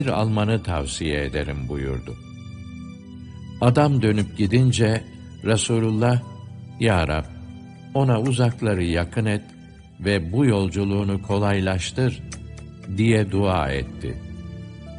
almanı tavsiye ederim buyurdu. Adam dönüp gidince Resulullah, Ya Rab, ona uzakları yakın et ve bu yolculuğunu kolaylaştır diye dua etti.